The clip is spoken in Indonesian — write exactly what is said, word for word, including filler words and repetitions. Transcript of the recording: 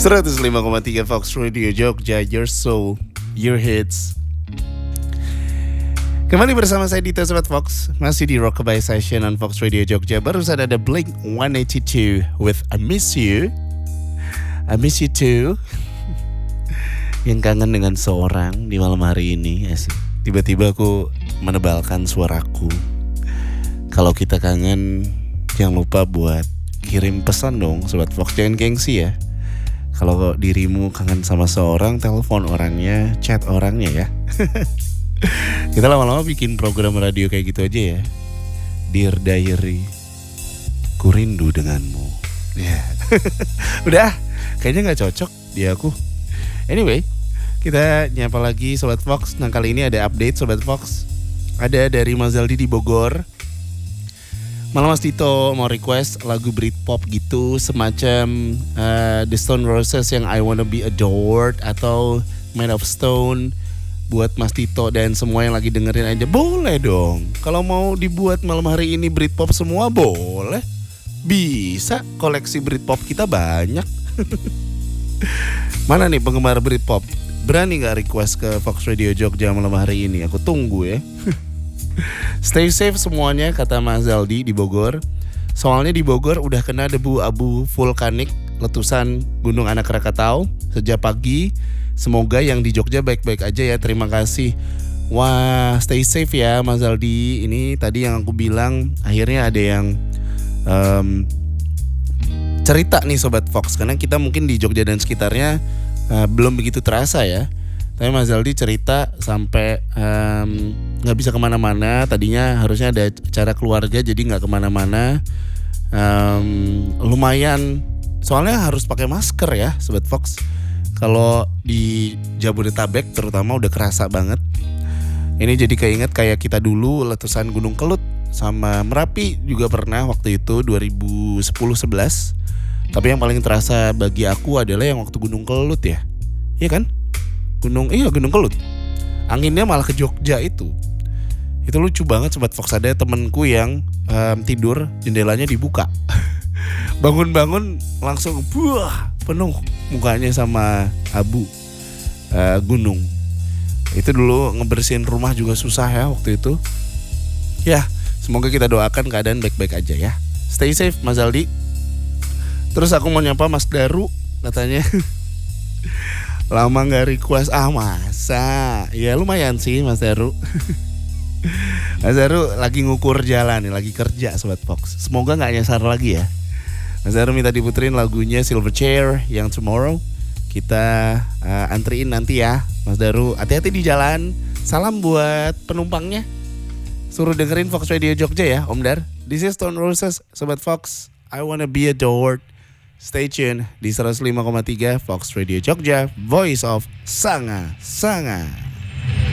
seratus lima koma tiga Fox Radio Jogja, your soul, your hits. Kembali bersama saya Dito Sobat Fox, masih di Rockabye Session on Fox Radio Jogja. Barusan ada Blink one eighty-two with I Miss You. I Miss You Too. Yang kangen dengan seorang di malam hari ini. Tiba-tiba aku menebalkan suaraku. Kalau kita kangen, jangan lupa buat kirim pesan dong Sobat Fox. Jangan gengsi ya. Kalau dirimu kangen sama seorang, telepon orangnya, chat orangnya ya. Kita lama-lama bikin program radio kayak gitu aja ya. Dear Diary, ku rindu denganmu. Ya, yeah. Udah, kayaknya nggak cocok di aku. Anyway, kita nyapa lagi Sobat Fox. Nah kali ini ada update Sobat Fox. Ada dari Mas Zaldi di Bogor. Malam Mas Tito mau request lagu Britpop gitu, semacam uh, The Stone Roses yang I Wanna Be Adored atau Made of Stone. Buat Mas Tito dan semua yang lagi dengerin aja, boleh dong. Kalau mau dibuat malam hari ini Britpop semua boleh. Bisa, koleksi Britpop kita banyak. Mana nih penggemar Britpop? Berani gak request ke Fox Radio Jogja malam hari ini? Aku tunggu ya. Stay safe semuanya, kata Mas Zaldi di Bogor. Soalnya di Bogor udah kena debu abu vulkanik letusan Gunung Anak Krakatau sejak pagi. Semoga yang di Jogja baik-baik aja ya, terima kasih. Wah, stay safe ya Mas Zaldi. Ini tadi yang aku bilang, akhirnya ada yang um, cerita nih Sobat Fox. Karena kita mungkin di Jogja dan sekitarnya uh, belum begitu terasa ya. Tapi Mas Zaldi cerita sampai um, gak bisa kemana-mana. Tadinya harusnya ada acara keluarga jadi gak kemana-mana. um, Lumayan, soalnya harus pakai masker ya Sobat Fox. Kalau di Jabodetabek terutama udah kerasa banget. Ini jadi keinget kayak kita dulu letusan Gunung Kelut sama Merapi juga pernah waktu itu dua ribu sepuluh sebelas. Tapi yang paling terasa bagi aku adalah yang waktu Gunung Kelut ya. Iya kan? Gunung iya Gunung Kelut. Anginnya malah ke Jogja itu. Itu lucu banget Sobat Fox. Ada temenku yang um, tidur jendelanya dibuka. Bangun-bangun langsung buah penuh mukanya sama abu uh, gunung. Itu dulu ngebersihin rumah juga susah ya waktu itu. Ya, semoga kita doakan keadaan baik-baik aja ya. Stay safe Mas Zaldi. Terus aku mau nyapa Mas Daru, katanya lama gak request. Ah masa? Ya lumayan sih Mas Daru. Mas Daru lagi ngukur jalan nih, lagi kerja Sobat Fox. Semoga gak nyasar lagi ya. Mas Daru minta diputerin lagunya Silverchair yang Tomorrow. Kita uh, antriin nanti ya Mas Daru. Hati-hati di jalan. Salam buat penumpangnya. Suruh dengerin Fox Radio Jogja ya Om Dar. This is Stone Roses Sobat Fox, I Wanna Be Adored. Stay tune di seratus lima koma tiga Fox Radio Jogja, Voice of Sanga Sanga.